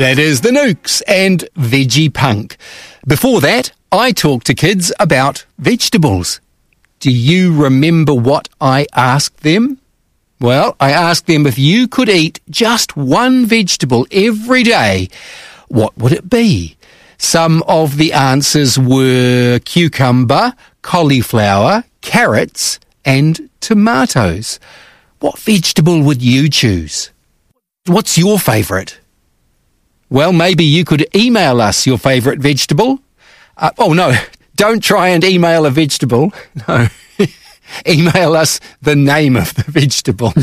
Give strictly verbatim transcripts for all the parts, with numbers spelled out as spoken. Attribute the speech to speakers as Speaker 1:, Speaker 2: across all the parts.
Speaker 1: That is the Nukes and Veggie Punk. Before that, I talked to kids about vegetables. Do you remember what I asked them? Well, I asked them if you could eat just one vegetable every day, what would it be? Some of the answers were cucumber, cauliflower, carrots, and tomatoes. What vegetable would you choose? What's your favourite? Well, maybe you could email us your favourite vegetable. Uh, oh, no, don't try and email a vegetable. No, email us the name of the vegetable.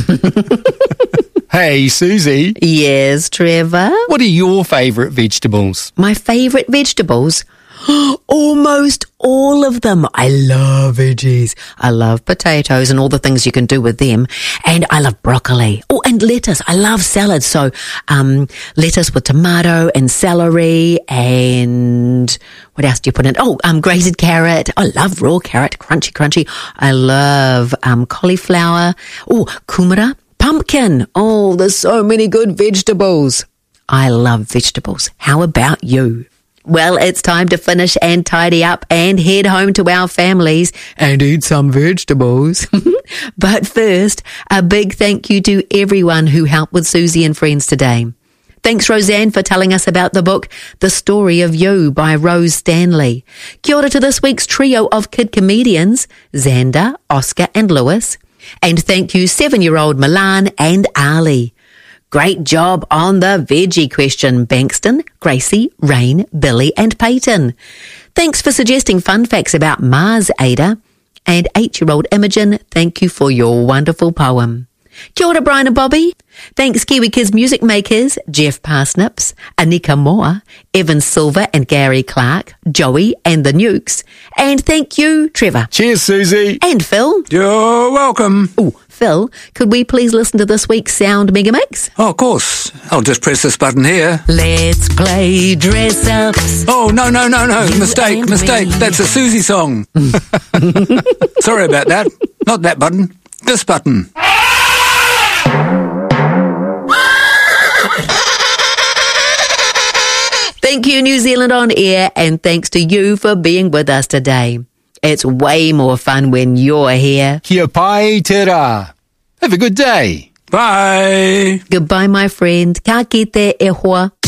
Speaker 1: Hey, Susie.
Speaker 2: Yes, Trevor?
Speaker 1: What are your favourite vegetables?
Speaker 2: My favourite vegetables? Almost all of them. I love veggies. I love potatoes and all the things you can do with them. And I love broccoli. Oh, and lettuce. I love salad. So, um, lettuce with tomato and celery and what else do you put in? Oh, um, grated carrot. I love raw carrot. Crunchy, crunchy. I love, um, cauliflower. Oh, kumara. Pumpkin. Oh, there's so many good vegetables. I love vegetables. How about you? Well, it's time to finish and tidy up and head home to our families and eat some vegetables. But first, a big thank you to everyone who helped with Susie and Friends today. Thanks, Roseanne, for telling us about the book, The Story of You by Rose Stanley. Kia ora to this week's trio of kid comedians, Xander, Oscar and Lewis. And thank you, seven-year-old Milan and Ali. Great job on the veggie question, Bankston, Gracie, Rain, Billy and Peyton. Thanks for suggesting fun facts about Mars, Ada. And eight-year-old Imogen, thank you for your wonderful poem. Kia ora, Brian and Bobby. Thanks, Kiwi Kids Music Makers, Jeff Parsnips, Anika Moore, Evan Silver and Gary Clark, Joey and the Nukes. And thank you, Trevor.
Speaker 1: Cheers, Susie.
Speaker 2: And Phil.
Speaker 3: You're welcome.
Speaker 2: Oh, Phil, could we please listen to this week's Sound Mega Mix?
Speaker 3: Oh, of course. I'll just press this button here.
Speaker 2: Let's play dress ups.
Speaker 3: Oh, no, no, no, no.
Speaker 2: You
Speaker 3: Mistake,
Speaker 2: and
Speaker 3: mistake.
Speaker 2: me.
Speaker 3: That's a Susie song. Sorry about that. Not that button. This button.
Speaker 2: Thank you, New Zealand On Air, and thanks to you for being with us today. It's way more fun when you're here.
Speaker 1: Kia pai te rā. Have a good day.
Speaker 3: Bye.
Speaker 2: Goodbye, my friend. Ka kite e hoa.